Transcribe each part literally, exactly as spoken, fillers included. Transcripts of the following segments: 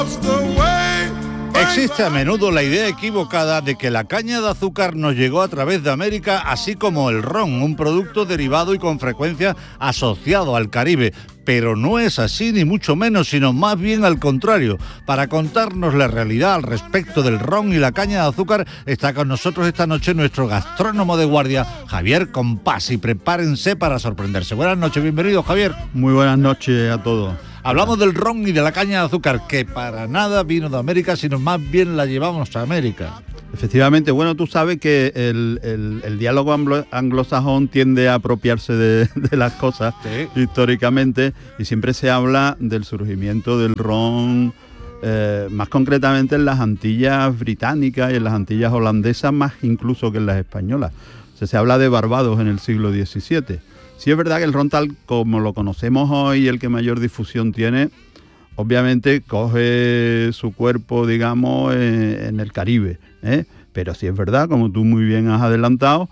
Existe a menudo la idea equivocada de que la caña de azúcar nos llegó a través de América, así como el ron, un producto derivado y con frecuencia asociado al Caribe. Pero no es así, ni mucho menos, sino más bien al contrario. Para contarnos la realidad al respecto del ron y la caña de azúcar, está con nosotros esta noche nuestro gastrónomo de guardia, Javier Compás, y prepárense para sorprenderse. Buenas noches, bienvenido, Javier. Muy buenas noches a todos. Hablamos del ron y de la caña de azúcar, que para nada vino de América, sino más bien la llevamos a América. Efectivamente, bueno, tú sabes que el, el, el diálogo anglo, anglosajón tiende a apropiarse de, de las cosas, sí, históricamente, y siempre se habla del surgimiento del ron, eh, más concretamente en las Antillas británicas y en las Antillas holandesas, más incluso que en las españolas. O sea, se habla de Barbados en el siglo diecisiete. Sí es verdad que el ron tal como lo conocemos hoy, el que mayor difusión tiene, obviamente coge su cuerpo, digamos, en, en el Caribe, ¿eh? Pero sí es verdad, como tú muy bien has adelantado,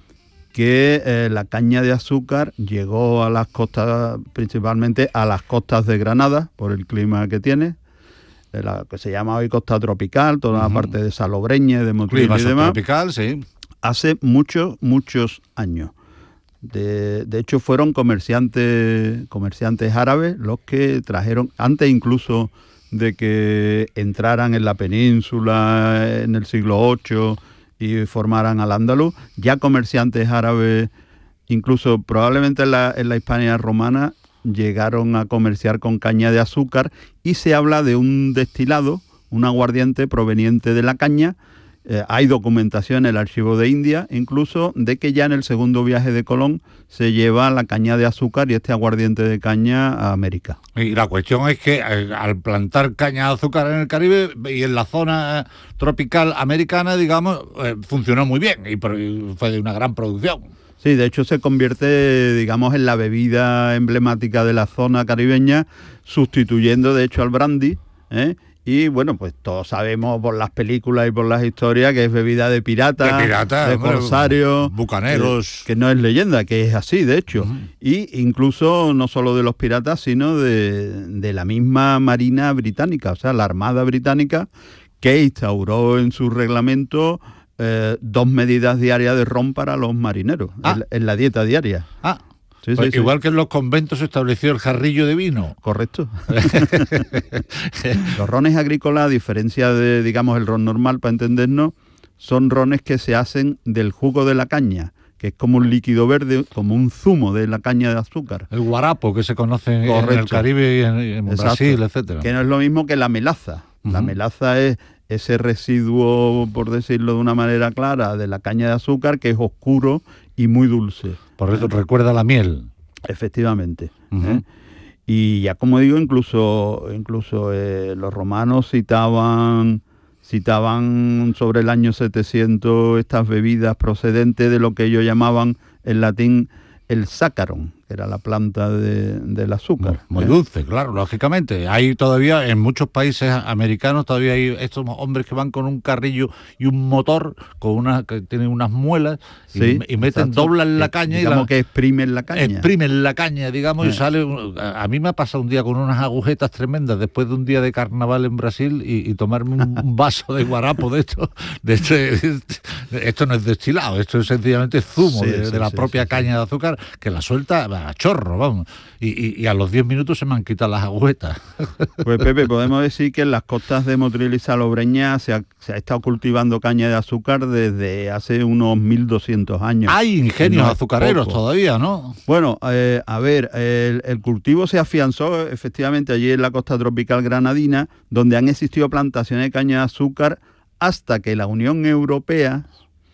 que eh, la caña de azúcar llegó a las costas, principalmente a las costas de Granada, por el clima que tiene, de la que se llama hoy costa tropical, toda uh-huh. la parte de Salobreña, de Motril y demás. Tropical, sí. Hace muchos, muchos años. De, de hecho fueron comerciantes comerciantes árabes los que trajeron, antes incluso de que entraran en la península en el siglo ocho y formaran al Andaluz, ya comerciantes árabes, incluso probablemente en la, en la Hispania romana, llegaron a comerciar con caña de azúcar, y se habla de un destilado, un aguardiente proveniente de la caña. Eh, hay documentación en el archivo de India, incluso, de que ya en el segundo viaje de Colón se lleva la caña de azúcar y este aguardiente de caña a América. Y la cuestión es que eh, al plantar caña de azúcar en el Caribe y en la zona tropical americana, digamos, eh, funcionó muy bien y, y fue de una gran producción. Sí, de hecho se convierte, digamos, en la bebida emblemática de la zona caribeña, sustituyendo de hecho al brandy, ¿eh? Y bueno, pues todos sabemos por las películas y por las historias que es bebida de pirata, de, pirata, de corsarios, bucaneros. Que, que no es leyenda, que es así, de hecho. Uh-huh. Y incluso no solo de los piratas, sino de, de la misma Marina británica, o sea, la Armada británica, que instauró en su reglamento eh, dos medidas diarias de ron para los marineros, ah. en, en la dieta diaria. Ah. Sí, pues sí, igual sí. que en los conventos se estableció el jarrillo de vino. Correcto. Los rones agrícolas, a diferencia de, digamos, el ron normal, para entendernos, son rones que se hacen del jugo de la caña, que es como un líquido verde, como un zumo de la caña de azúcar. El guarapo, que se conoce Correcto. en el Caribe y en, en Brasil, etcétera. Que no es lo mismo que la melaza. Uh-huh. La melaza es ese residuo, por decirlo de una manera clara, de la caña de azúcar, que es oscuro y muy dulce. Por eso recuerda la miel. Efectivamente. Uh-huh. ¿eh? Y ya como digo, incluso incluso eh, los romanos citaban citaban sobre el año setecientos estas bebidas procedentes de lo que ellos llamaban en latín el sácaron, que era la planta de, del azúcar. Muy, muy ¿eh? dulce, claro, lógicamente. Hay todavía, en muchos países americanos, todavía hay estos hombres que van con un carrillo y un motor, con una que tienen unas muelas, sí, y, y meten, exacto. doblan la caña. Digamos y la, que exprimen la caña. Exprimen la caña, digamos, eh. y sale... A mí me ha pasado un día con unas agujetas tremendas, después de un día de carnaval en Brasil, y, y tomarme un, un vaso de guarapo de esto. De este, de este, esto no es destilado, esto es sencillamente zumo sí, de, sí, de la sí, propia sí, caña sí. de azúcar, que la suelta a chorro, vamos. Y, y, y a los diez minutos se me han quitado las agujetas. Pues Pepe, podemos decir que en las costas de Motril y Salobreña se ha, se ha estado cultivando caña de azúcar desde hace unos mil doscientos años. Hay ingenios no azucareros poco. todavía, ¿no? Bueno, eh, a ver, el, el cultivo se afianzó efectivamente allí en la costa tropical granadina, donde han existido plantaciones de caña de azúcar hasta que la Unión Europea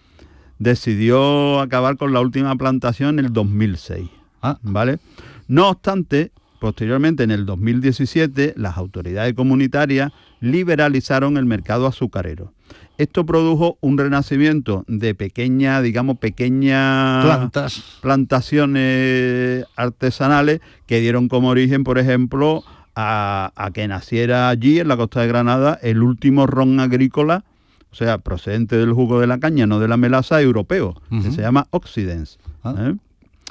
decidió acabar con la última plantación en el dos mil seis. Ah. ¿Vale? No obstante, posteriormente en el dos mil diecisiete, las autoridades comunitarias liberalizaron el mercado azucarero. Esto produjo un renacimiento de pequeñas, digamos, pequeñas plantas, plantaciones artesanales que dieron como origen, por ejemplo, a, a que naciera allí, en la costa de Granada, el último ron agrícola, o sea, procedente del jugo de la caña, no de la melaza, europeo, uh-huh. que se llama Occidens. Ah. ¿eh?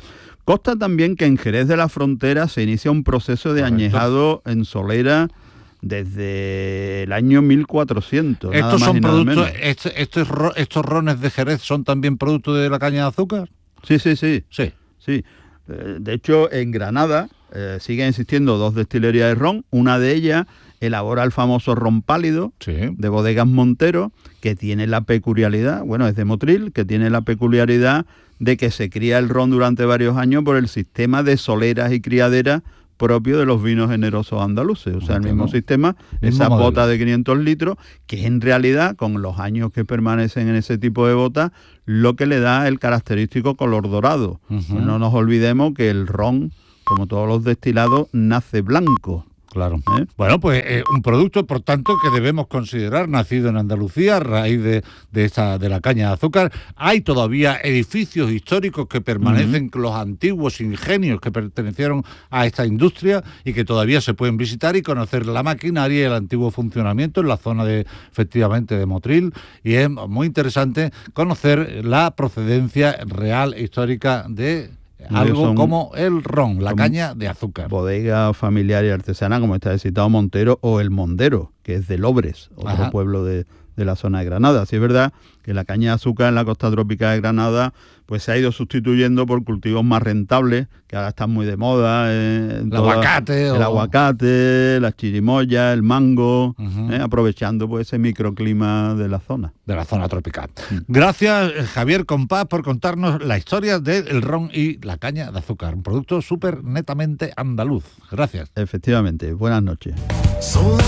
Consta también que en Jerez de la Frontera se inicia un proceso de Correcto. añejado en solera desde el año mil cuatrocientos. ¿Estos nada más son y nada productos, menos. estos, estos, ro- estos rones de Jerez son también productos de la caña de azúcar? Sí, sí, sí. Sí. Sí. Eh, De hecho, en Granada eh, siguen existiendo dos destilerías de ron. Una de ellas elabora el famoso ron pálido Sí. de Bodegas Montero, que tiene la peculiaridad, bueno, es de Motril, que tiene la peculiaridad de que se cría el ron durante varios años por el sistema de soleras y criaderas propio de los vinos generosos andaluces. O sea, el mismo sistema, esas modelo. botas de quinientos litros, que en realidad, con los años que permanecen en ese tipo de botas, lo que le da el característico color dorado. Ujú. Pues no nos olvidemos que el ron, como todos los destilados, nace blanco. Claro. ¿Eh? Bueno, pues eh, un producto, por tanto, que debemos considerar nacido en Andalucía a raíz de, de, esta, de la caña de azúcar. Hay todavía edificios históricos que permanecen, uh-huh. los antiguos ingenios que pertenecieron a esta industria y que todavía se pueden visitar y conocer la maquinaria y el antiguo funcionamiento en la zona de, efectivamente, de Motril. Y es muy interesante conocer la procedencia real histórica de algo son, como el ron, la caña de azúcar. Bodega familiar y artesana, como está citado Montero, o el Mondero, que es de Lobres, otro Ajá. pueblo de, de la zona de Granada. Sí es verdad que la caña de azúcar en la costa tropical de Granada pues se ha ido sustituyendo por cultivos más rentables, que ahora están muy de moda. Eh, el toda, aguacate. El o... aguacate, las chirimoyas, el mango, uh-huh. eh, aprovechando pues ese microclima de la zona. De la zona tropical. Mm. Gracias, Javier Compás, por contarnos la historia del ron y la caña de azúcar, un producto súper netamente andaluz. Gracias. Efectivamente. Buenas noches.